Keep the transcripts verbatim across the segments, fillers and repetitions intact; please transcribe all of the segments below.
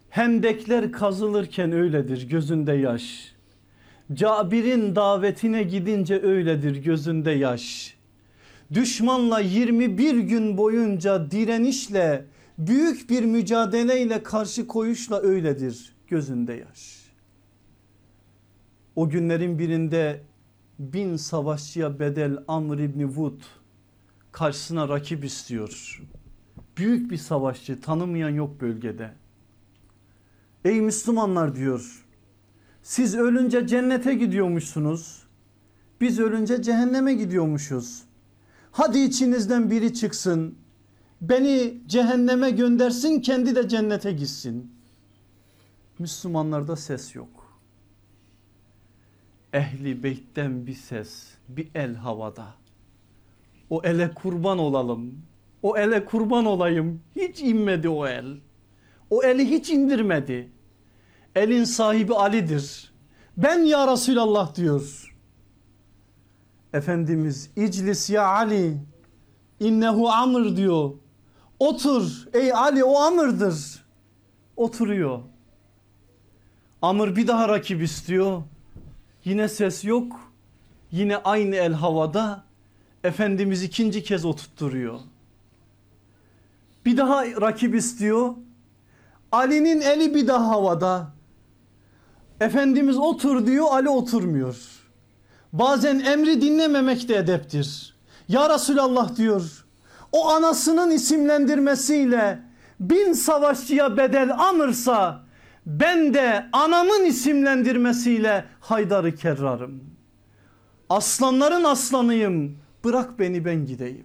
Hendekler kazılırken öyledir, gözünde yaş. Cabir'in davetine gidince öyledir, gözünde yaş. Düşmanla yirmi bir gün boyunca direnişle, büyük bir mücadeleyle karşı koyuşla öyledir, gözünde yaş. O günlerin birinde bin savaşçıya bedel Amr İbni Vud karşısına rakip istiyor. Büyük bir savaşçı, tanımayan yok bölgede. Ey Müslümanlar diyor, siz ölünce cennete gidiyormuşsunuz, biz ölünce cehenneme gidiyormuşuz. Hadi içinizden biri çıksın, beni cehenneme göndersin, kendi de cennete gitsin. Müslümanlarda ses yok. Ehli beytten bir ses, bir el havada. O ele kurban olalım, o ele kurban olayım. Hiç inmedi o el, o eli hiç indirmedi. Elin sahibi Ali'dir. Ben ya Resulallah diyor. Efendimiz iclis ya Ali innehu Amr diyor. Otur ey Ali, o Amr'dır. Oturuyor. Amr bir daha rakip istiyor. Yine ses yok. Yine aynı el havada. Efendimiz ikinci kez oturtturuyor. Bir daha rakip istiyor. Ali'nin eli bir daha havada. Efendimiz otur diyor, Ali oturmuyor. Bazen emri dinlememek de edeptir. Ya Resulallah diyor, o anasının isimlendirmesiyle bin savaşçıya bedel Amr'sa, ben de anamın isimlendirmesiyle Haydar'ı Kerrar'ım. Aslanların aslanıyım, bırak beni ben gideyim.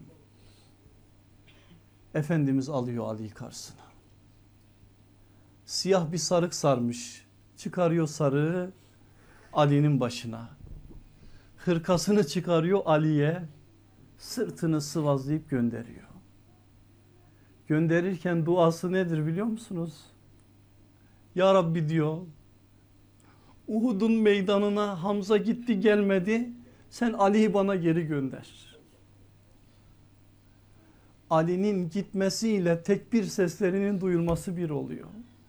Efendimiz alıyor Ali'yi karşısına. Siyah bir sarık sarmış, çıkarıyor sarığı Ali'nin başına. Hırkasını çıkarıyor Ali'ye, sırtını sıvazlayıp gönderiyor. Gönderirken duası nedir biliyor musunuz? Ya Rabbi diyor, Uhud'un meydanına Hamza gitti gelmedi, sen Ali'yi bana geri gönder. Ali'nin gitmesiyle tekbir seslerinin duyulması bir oluyor.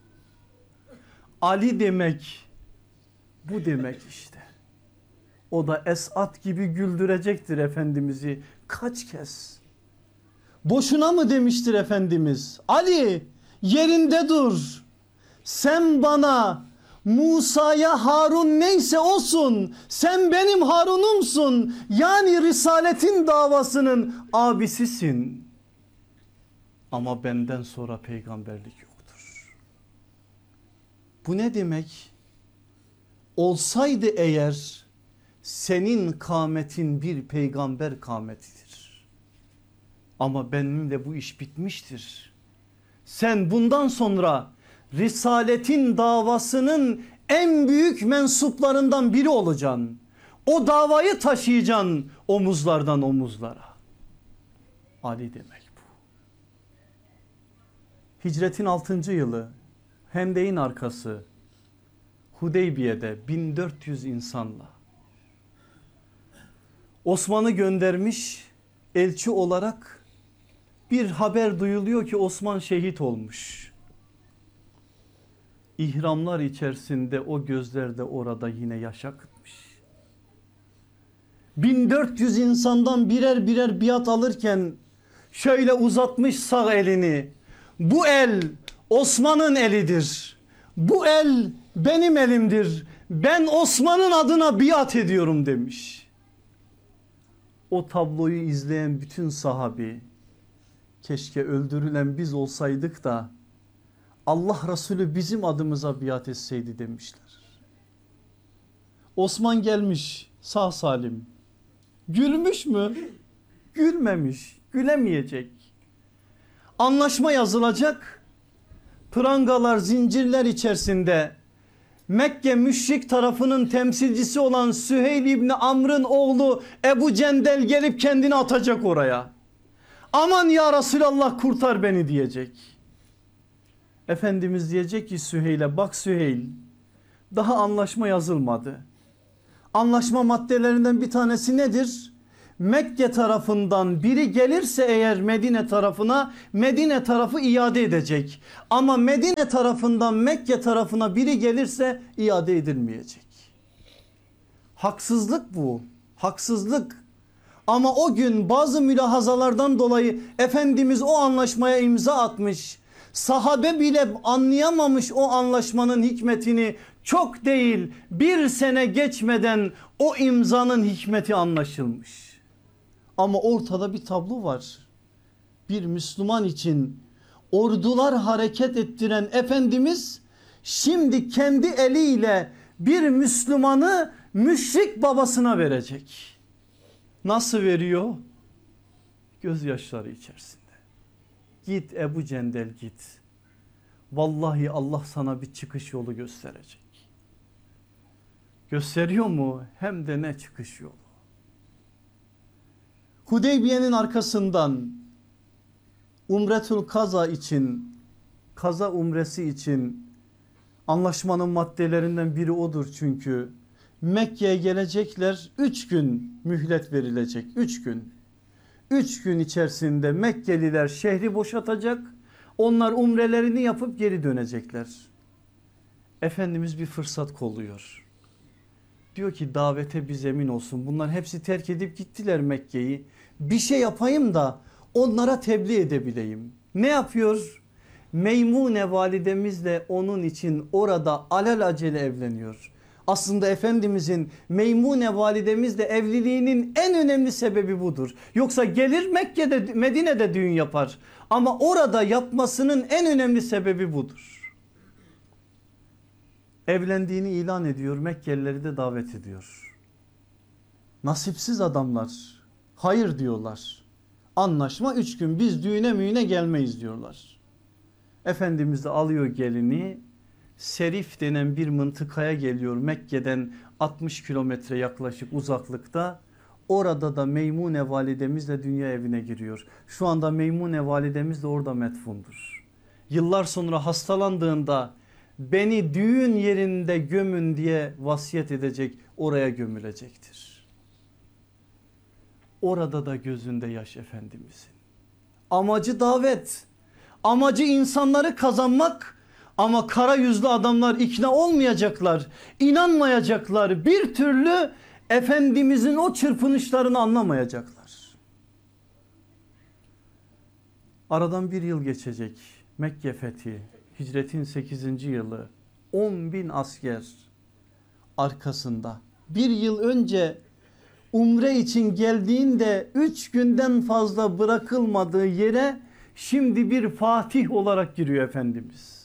Ali demek bu demek işte. O da Esat gibi güldürecektir Efendimiz'i kaç kez. Boşuna mı demiştir Efendimiz? Ali yerinde dur. Sen bana Musa'ya Harun neyse olsun. Sen benim Harun'umsun. Yani Risaletin davasının abisisin. Ama benden sonra peygamberlik yoktur. Bu ne demek? Olsaydı eğer senin kâmetin bir peygamber kâmetidir. Ama benimle bu iş bitmiştir. Sen bundan sonra Risaletin davasının en büyük mensuplarından biri olacaksın. O davayı taşıyacaksın omuzlardan omuzlara. Ali demek bu. Hicretin altıncı yılı, Hendek'in arkası, Hudeybiye'de bin dört yüz insanla Osman'ı göndermiş elçi olarak. Bir haber duyuluyor ki Osman şehit olmuş. İhramlar içerisinde o gözler de orada yine yaş akıtmış. bin dört yüz insandan birer birer biat alırken şöyle uzatmış sağ elini. Bu el Osman'ın elidir. Bu el benim elimdir. Ben Osman'ın adına biat ediyorum demiş. O tabloyu izleyen bütün sahabi, keşke öldürülen biz olsaydık da Allah Resulü bizim adımıza biat etseydi demişler. Osman gelmiş sağ salim. Gülmüş mü? Gülmemiş, gülemeyecek. Anlaşma yazılacak. Prangalar, zincirler içerisinde Mekke müşrik tarafının temsilcisi olan Süheyl İbni Amr'ın oğlu Ebu Cendel gelip kendini atacak oraya. Aman ya Resulallah kurtar beni diyecek. Efendimiz diyecek ki Süheyl'e, bak Süheyl, daha anlaşma yazılmadı. Anlaşma maddelerinden bir tanesi nedir? Mekke tarafından biri gelirse eğer Medine tarafına, Medine tarafı iade edecek. Ama Medine tarafından Mekke tarafına biri gelirse iade edilmeyecek. Haksızlık bu. Haksızlık. Ama o gün bazı mülahazalardan dolayı Efendimiz o anlaşmaya imza atmış. Sahabe bile anlayamamış o anlaşmanın hikmetini. Çok değil, bir sene geçmeden o imzanın hikmeti anlaşılmış. Ama ortada bir tablo var. Bir Müslüman için ordular hareket ettiren Efendimiz şimdi kendi eliyle bir Müslümanı müşrik babasına verecek. Nasıl veriyor? Gözyaşları içerisinde. Git Ebu Cendel git. Vallahi Allah sana bir çıkış yolu gösterecek. Gösteriyor mu? Hem de ne çıkış yolu. Hudeybiye'nin arkasından Umretül Kaza için, kaza umresi için anlaşmanın maddelerinden biri odur çünkü. Mekke'ye gelecekler, üç gün mühlet verilecek. üç gün. üç gün içerisinde Mekkeliler şehri boşaltacak. Onlar umrelerini yapıp geri dönecekler. Efendimiz bir fırsat kolluyor. Diyor ki davete bir zemin olsun. Bunlar hepsi terk edip gittiler Mekke'yi. Bir şey yapayım da onlara tebliğ edebileyim. Ne yapıyor? Meymune validemizle onun için orada alelacele evleniyor. Aslında Efendimizin Meymune validemizle evliliğinin en önemli sebebi budur. Yoksa gelir Mekke'de, Medine'de düğün yapar. Ama orada yapmasının en önemli sebebi budur. Evlendiğini ilan ediyor, Mekkelileri de davet ediyor. Nasipsiz adamlar hayır diyorlar. Anlaşma üç gün, biz düğüne müğüne gelmeyiz diyorlar. Efendimiz de alıyor gelini, Serif denen bir mıntıkaya geliyor. Mekke'den altmış kilometre yaklaşık uzaklıkta. Orada da Meymune validemizle dünya evine giriyor. Şu anda Meymune validemiz de orada metfundur. Yıllar sonra hastalandığında beni düğün yerinde gömün diye vasiyet edecek, oraya gömülecektir. Orada da gözünde yaş Efendimizin. Amacı davet, amacı insanları kazanmak. Ama kara yüzlü adamlar ikna olmayacaklar, inanmayacaklar, bir türlü Efendimizin o çırpınışlarını anlamayacaklar. Aradan bir yıl geçecek, Mekke fethi, hicretin sekizinci yılı, on bin asker arkasında. Bir yıl önce umre için geldiğinde üç günden fazla bırakılmadığı yere şimdi bir fatih olarak giriyor Efendimiz.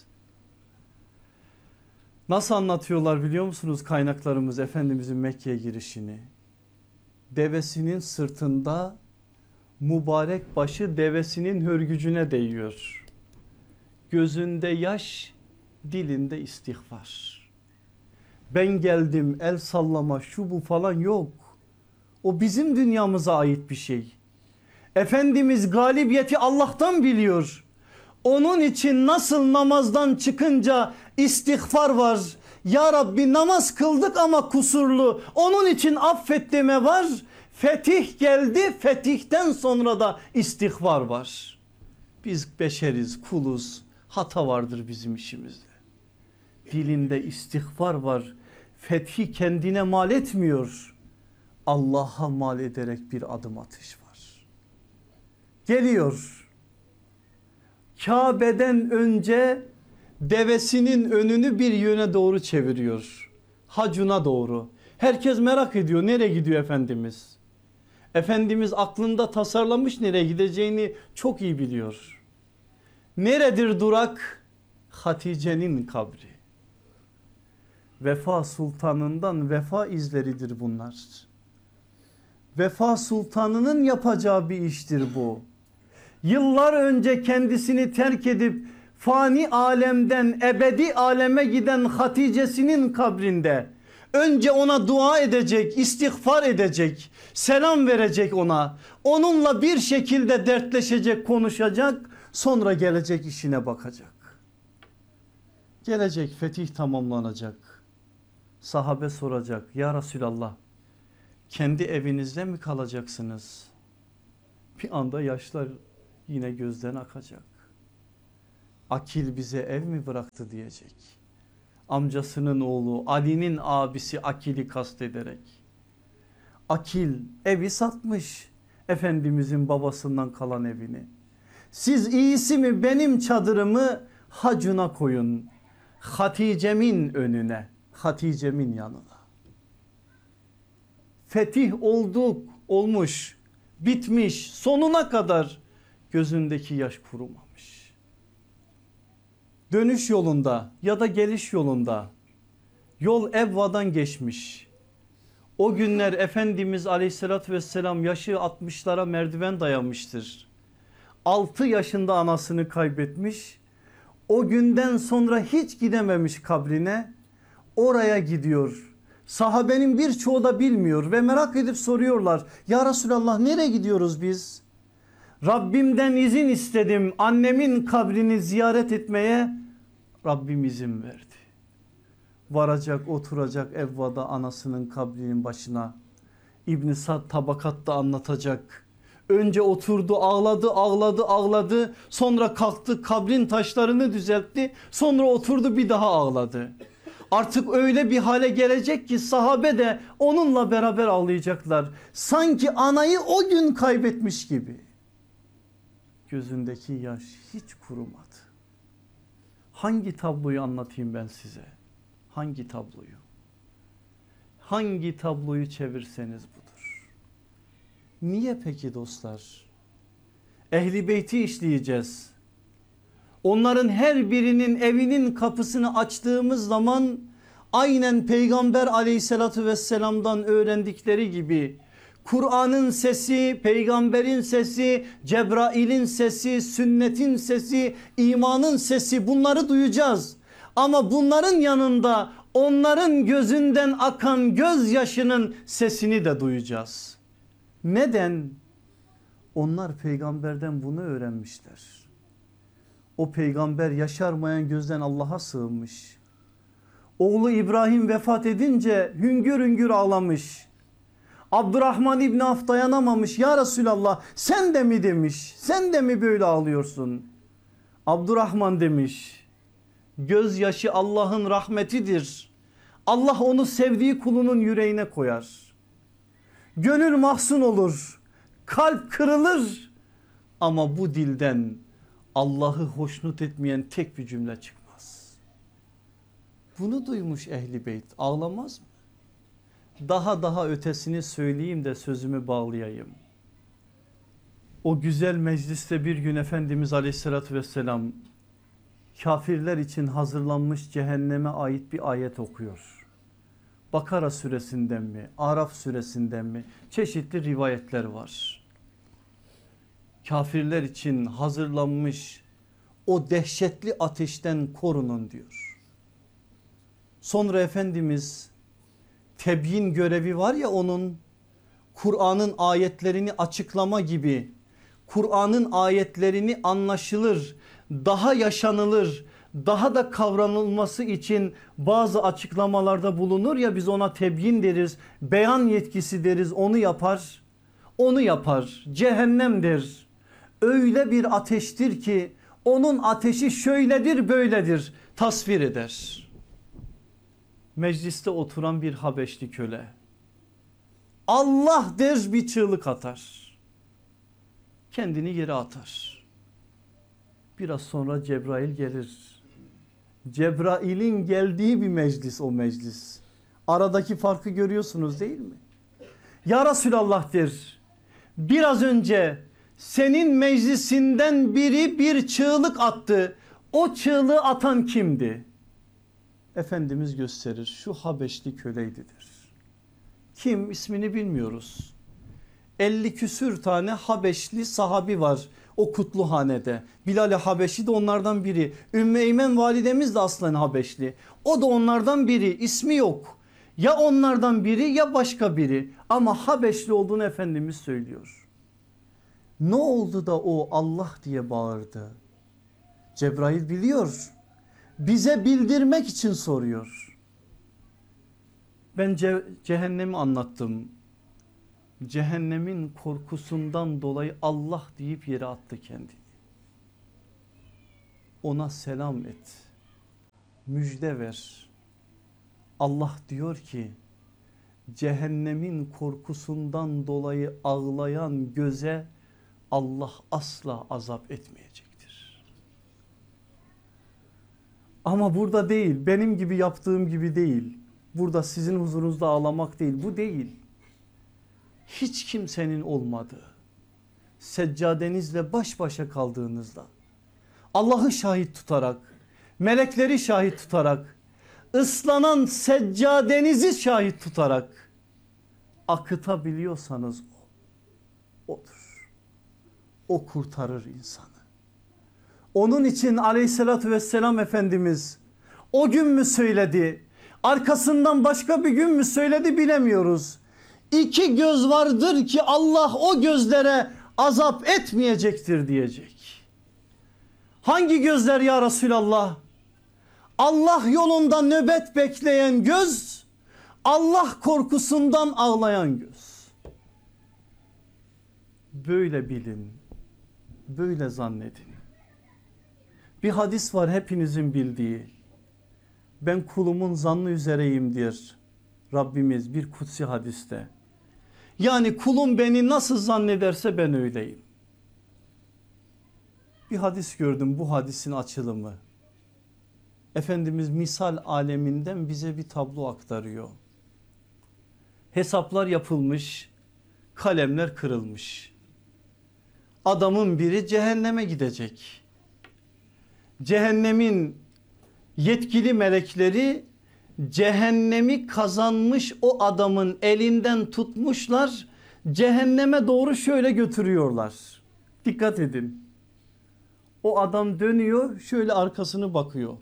Nasıl anlatıyorlar biliyor musunuz kaynaklarımız Efendimizin Mekke'ye girişini? Devesinin sırtında mübarek başı devesinin hörgücüne değiyor. Gözünde yaş, dilinde istiğfar. Ben geldim, el sallama, şu bu falan yok. O bizim dünyamıza ait bir şey. Efendimiz galibiyeti Allah'tan biliyor. Onun için nasıl namazdan çıkınca istiğfar var. Ya Rabbi namaz kıldık ama kusurlu. Onun için affet deme var. Fetih geldi, fetihten sonra da istiğfar var. Biz beşeriz, kuluz. Hata vardır bizim işimizde. Dilinde istiğfar var. Fethi kendine mal etmiyor. Allah'a mal ederek bir adım atış var. Geliyor. Kabe'den önce devesinin önünü bir yöne doğru çeviriyor. Hacuna doğru. Herkes merak ediyor, nereye gidiyor Efendimiz? Efendimiz aklında tasarlamış nereye gideceğini çok iyi biliyor. Neredir durak? Hatice'nin kabri. Vefa Sultanı'ndan vefa izleridir bunlar. Vefa Sultanı'nın yapacağı bir iştir bu. Yıllar önce kendisini terk edip fani alemden ebedi aleme giden Hatice'sinin kabrinde önce ona dua edecek, istiğfar edecek, selam verecek ona. Onunla bir şekilde dertleşecek, konuşacak, sonra gelecek işine bakacak. Gelecek, fetih tamamlanacak. Sahabe soracak, ya Resulallah Kendi evinizde mi kalacaksınız? Bir anda yaşlar yine gözden akacak. Akil bize ev mi bıraktı diyecek. Amcasının oğlu Ali'nin abisi Akil'i kastederek. Akil evi satmış, Efendimizin babasından kalan evini. Siz iyisi mi benim çadırımı hacuna koyun, Hatice'min önüne, Hatice'min yanına. Fetih olduk, olmuş, bitmiş, sonuna kadar gözündeki yaş kurumamış. Dönüş yolunda ya da geliş yolunda yol Evva'dan geçmiş. O günler Efendimiz aleyhissalatü vesselam yaşı altmışlara merdiven dayamıştır. altı yaşında anasını kaybetmiş. O günden sonra hiç gidememiş kabrine, oraya gidiyor. Sahabenin birçoğu da bilmiyor ve merak edip soruyorlar. Ya Resulallah, nereye gidiyoruz biz? Rabbimden izin istedim annemin kabrini ziyaret etmeye, Rabbim izin verdi. Varacak, oturacak Evva'da anasının kabrinin başına. İbn Sad Tabakat'ta anlatacak. Önce oturdu, ağladı ağladı ağladı, sonra kalktı kabrin taşlarını düzeltti, sonra oturdu bir daha ağladı. Artık öyle bir hale gelecek ki sahabe de onunla beraber ağlayacaklar. Sanki anayı o gün kaybetmiş gibi. Gözündeki yaş hiç kurumadı. Hangi tabloyu anlatayım ben size? Hangi tabloyu? Hangi tabloyu çevirseniz budur. Niye peki dostlar? Ehli Beyt'i işleyeceğiz. Onların her birinin evinin kapısını açtığımız zaman aynen Peygamber aleyhissalatü vesselam'dan öğrendikleri gibi Kur'an'ın sesi, peygamberin sesi, Cebrail'in sesi, sünnetin sesi, imanın sesi, bunları duyacağız. Ama bunların yanında onların gözünden akan gözyaşının sesini de duyacağız. Neden? Onlar peygamberden bunu öğrenmişler. O peygamber yaşarmayan gözden Allah'a sığınmış. Oğlu İbrahim vefat edince hüngür hüngür ağlamış. Abdurrahman İbni Avf dayanamamış. Ya Resulallah, sen de mi demiş, sen de mi böyle ağlıyorsun? Abdurrahman demiş, gözyaşı Allah'ın rahmetidir. Allah onu sevdiği kulunun yüreğine koyar. Gönül mahzun olur, kalp kırılır ama bu dilden Allah'ı hoşnut etmeyen tek bir cümle çıkmaz. Bunu duymuş Ehli Beyt, ağlamaz mı? Daha daha ötesini söyleyeyim de sözümü bağlayayım. O güzel mecliste bir gün Efendimiz aleyhissalatü vesselam kafirler için hazırlanmış cehenneme ait bir ayet okuyor. Bakara suresinden mi, Araf suresinden mi, çeşitli rivayetler var. Kafirler için hazırlanmış o dehşetli ateşten korunun diyor. Sonra Efendimiz tebyin görevi var ya onun, Kur'an'ın ayetlerini açıklama gibi, Kur'an'ın ayetlerini anlaşılır, daha yaşanılır, daha da kavranılması için bazı açıklamalarda bulunur ya, biz ona tebyin deriz, beyan yetkisi deriz, onu yapar. Onu yapar. Cehennemdir. Öyle bir ateştir ki onun ateşi şöyledir böyledir tasvir eder. Mecliste oturan bir Habeşli köle Allah der, bir çığlık atar. Kendini yere atar. Biraz sonra Cebrail gelir. Cebrail'in geldiği bir meclis o meclis. Aradaki farkı görüyorsunuz değil mi? Ya Resulallah der, biraz önce senin meclisinden biri bir çığlık attı. O çığlığı atan kimdi? Efendimiz gösterir, şu Habeşli köleydidir. Kim, ismini bilmiyoruz. elli küsür tane Habeşli sahabi var o Kutluhane'de. Bilal-i Habeşi de onlardan biri. Ümmü Eymen validemiz de aslen Habeşli. O da onlardan biri, ismi yok. Ya onlardan biri ya başka biri, ama Habeşli olduğunu Efendimiz söylüyor. Ne oldu da o Allah diye bağırdı? Cebrail biliyor, bize bildirmek için soruyor. Ben ce cehennemi anlattım. cehennemin korkusundan dolayı Allah deyip yere attı kendini. Ona selam et, müjde ver. Allah diyor ki cehennemin korkusundan dolayı ağlayan göze Allah asla azap etmeyecektir. Ama burada değil, benim gibi yaptığım gibi değil. Burada sizin huzurunuzda ağlamak değil, bu değil. Hiç kimsenin olmadığı, seccadenizle baş başa kaldığınızda, Allah'ı şahit tutarak, melekleri şahit tutarak, ıslanan seccadenizi şahit tutarak akıtabiliyorsanız o, odur. O kurtarır insanı. Onun için aleyhissalatü vesselam Efendimiz o gün mü söyledi, arkasından başka bir gün mü söyledi bilemiyoruz. İki göz vardır ki Allah o gözlere azap etmeyecektir diyecek. Hangi gözler ya Resulallah? Allah yolunda nöbet bekleyen göz, Allah korkusundan ağlayan göz. Böyle bilin, böyle zannedin. Bir hadis var hepinizin bildiği. Ben kulumun zannı üzereyimdir Rabbimiz bir kutsi hadiste. Yani kulum beni nasıl zannederse ben öyleyim. Bir hadis gördüm, bu hadisin açılımı. Efendimiz misal aleminden bize bir tablo aktarıyor. Hesaplar yapılmış, kalemler kırılmış. Adamın biri cehenneme gidecek. Cehennemin yetkili melekleri cehennemi kazanmış o adamın elinden tutmuşlar, cehenneme doğru şöyle götürüyorlar. Dikkat edin. O adam dönüyor, şöyle arkasını bakıyor.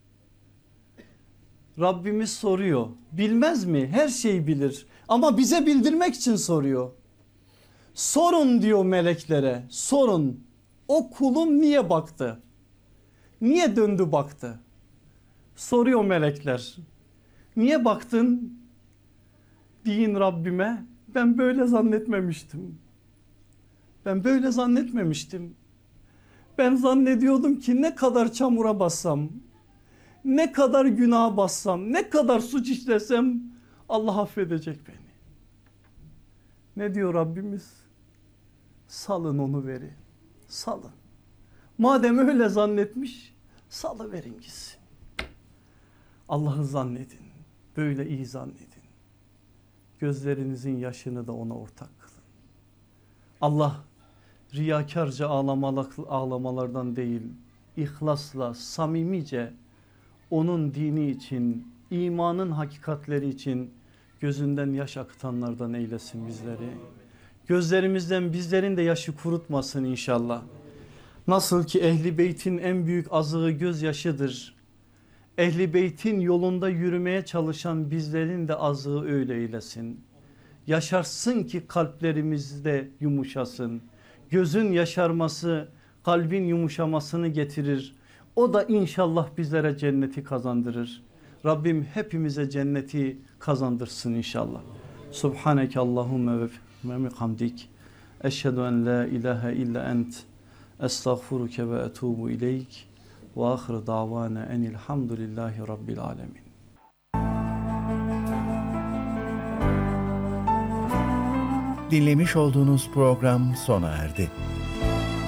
Rabbimiz soruyor, bilmez mi? Her şeyi bilir ama bize bildirmek için soruyor. Sorun diyor meleklere, sorun, o kulum niye baktı? Niye döndü baktı? Soruyor melekler. Niye baktın? Deyin Rabbime, ben böyle zannetmemiştim. Ben böyle zannetmemiştim. Ben zannediyordum ki ne kadar çamura bassam, ne kadar günaha bassam, ne kadar suç işlesem Allah affedecek beni. Ne diyor Rabbimiz? Salın onu veri, salın. Madem öyle zannetmiş, salıverin gitsin. Allah'ı zannedin, böyle iyi zannedin. Gözlerinizin yaşını da ona ortak kılın. Allah riyakarca ağlamalardan değil, ihlasla, samimice onun dini için, imanın hakikatleri için gözünden yaş akıtanlardan eylesin bizleri. Gözlerimizden bizlerin de yaşı kurutmasın inşallah. Nasıl ki Ehli Beyt'in en büyük azığı gözyaşıdır. Ehli Beyt'in yolunda yürümeye çalışan bizlerin de azığı öyle eylesin. Yaşarsın ki kalplerimizde yumuşasın. Gözün yaşarması kalbin yumuşamasını getirir. O da inşallah bizlere cenneti kazandırır. Rabbim hepimize cenneti kazandırsın inşallah. Subhaneke Allahümme ve bihamdik. Eşhedü en la ilahe illa ent. Estağfuruke ve etubu ileyk. Ve ahir davana enilhamdülillahi rabbil alemin. Dinlemiş olduğunuz program sona erdi.